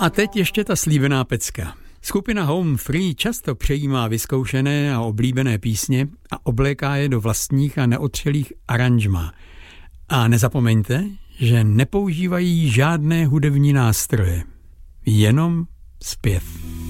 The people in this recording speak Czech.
No a teď ještě ta slíbená pecka. Skupina Home Free často přejímá vyzkoušené a oblíbené písně a obléká je do vlastních a neotřelých aranžmá. A nezapomeňte, že nepoužívají žádné hudební nástroje, jenom zpěv.